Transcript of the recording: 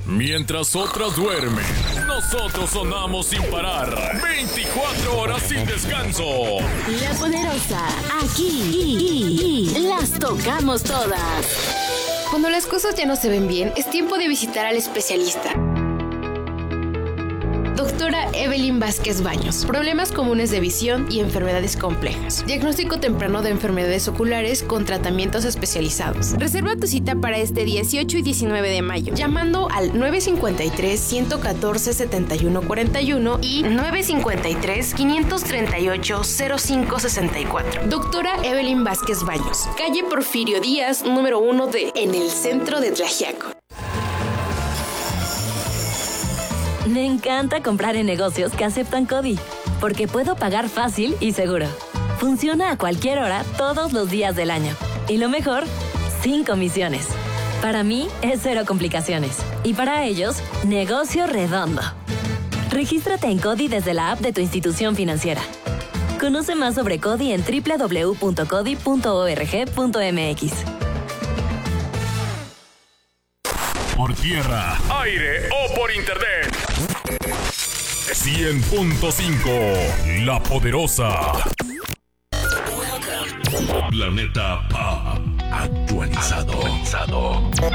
Mientras otras duermen, nosotros sonamos sin parar. 24 horas sin descanso. La Poderosa, aquí las tocamos todas. Cuando las cosas ya no se ven bien, es tiempo de visitar al especialista. Doctora Evelyn Vázquez Baños. Problemas comunes de visión y enfermedades complejas. Diagnóstico temprano de enfermedades oculares con tratamientos especializados. Reserva tu cita para este 18 y 19 de mayo, llamando al 953-114-7141 y 953-538-0564. Doctora Evelyn Vázquez Baños. Calle Porfirio Díaz, número 1D, en el centro de Tlaxiaco. Me encanta comprar en negocios que aceptan CODI, porque puedo pagar fácil y seguro. Funciona a cualquier hora, todos los días del año. Y lo mejor, sin comisiones. Para mí, es cero complicaciones. Y para ellos, negocio redondo. Regístrate en CODI desde la app de tu institución financiera. Conoce más sobre CODI en www.codi.org.mx. Por tierra, aire o por internet. 100.5 La Poderosa. Planeta Pop actualizado.